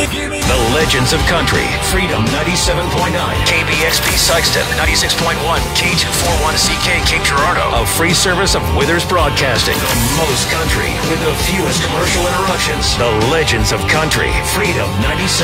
The Legends of Country. Freedom 97.9. KBXP Sykeston 96.1. K241CK Cape Girardeau. A free service of Withers Broadcasting. The most country with the fewest commercial interruptions. The Legends of Country. Freedom 97.9.